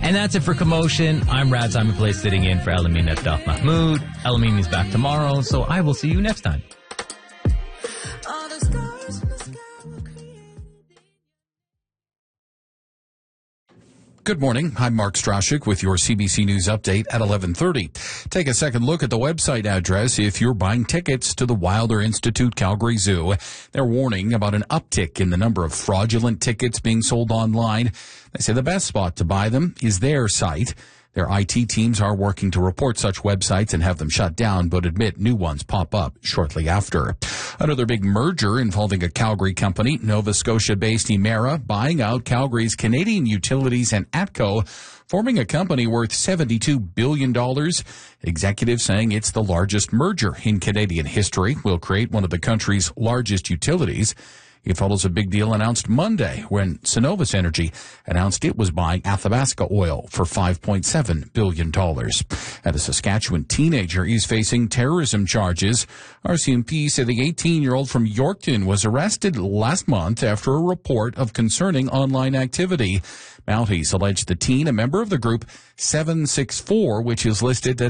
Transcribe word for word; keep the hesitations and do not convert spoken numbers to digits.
And that's it for Commotion. I'm Rad Simon Place sitting in for Elamin Aftaf Mahmoud. Elamin is back tomorrow, so I will see you next time. Good morning. I'm Mark Strashik with your C B C News update at eleven thirty. Take a second look at the website address if you're buying tickets to the Wilder Institute Calgary Zoo. They're warning about an uptick in the number of fraudulent tickets being sold online. They say the best spot to buy them is their site. Their I T teams are working to report such websites and have them shut down, but admit new ones pop up shortly after. Another big merger involving a Calgary company, Nova Scotia-based Emera, buying out Calgary's Canadian Utilities and ATCO, forming a company worth seventy-two billion dollars. Executives saying it's the largest merger in Canadian history, will create one of the country's largest utilities. It follows a big deal announced Monday when Cenovus Energy announced it was buying Athabasca Oil for five point seven billion dollars. And a Saskatchewan teenager is facing terrorism charges. R C M P said the eighteen-year-old from Yorkton was arrested last month after a report of concerning online activity. Mounties alleged the teen, a member of the group seven six four, which is listed as